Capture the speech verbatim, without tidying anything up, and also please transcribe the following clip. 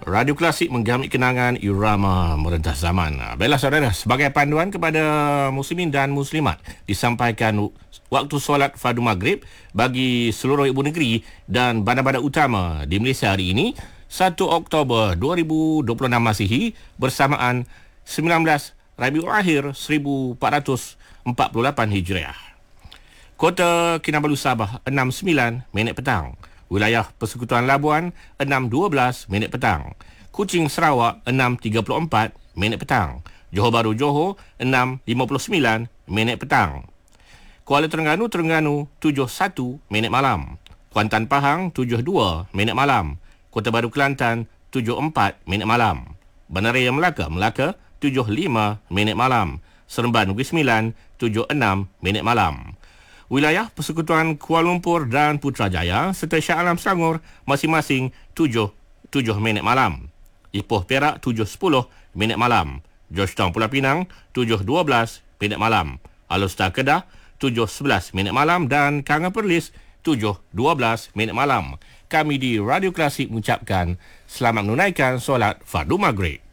Radio Klasik menggamit kenangan irama merentas zaman. Baiklah saudara, sebagai panduan kepada muslimin dan muslimat, disampaikan waktu solat fardu maghrib bagi seluruh ibu negeri dan bandar-bandar utama di Malaysia hari ini, satu Oktober dua ribu dua puluh enam Masihi, bersamaan sembilan belas Rabiul Akhir seribu empat ratus empat puluh lapan Hijriah. Kota Kinabalu Sabah enam sembilan minit petang. Wilayah Persekutuan Labuan enam dua belas minit petang. Kuching Sarawak enam tiga puluh empat minit petang. Johor Bahru Johor enam lima puluh sembilan minit petang. Kuala Terengganu Terengganu tujuh satu minit malam. Kuantan Pahang tujuh dua minit malam. Kota Baru Kelantan tujuh empat minit malam. Bandaraya Melaka Melaka tujuh lima minit malam. Seremban Negeri Sembilan tujuh enam minit malam. Wilayah Persekutuan Kuala Lumpur dan Putrajaya serta Shah Alam Selangor masing-masing tujuh tujuh minit malam. Ipoh Perak tujuh sepuluh minit malam. Georgetown Pulau Pinang tujuh dua belas minit malam. Alor-Star Kedah tujuh sebelas minit malam dan Kangan Perlis tujuh dua belas minit malam. Kami di Radio Klasik mengucapkan selamat menunaikan solat fardu maghrib.